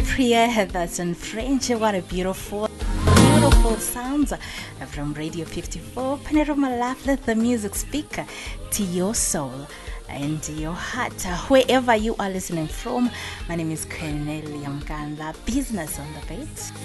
Priya, that's in French. What a beautiful sounds from Radio 54. Panorama Laflet, the music speaker to your soul and your heart, wherever you are listening from. My name is Cornelia Mkanda, Business on the Beat.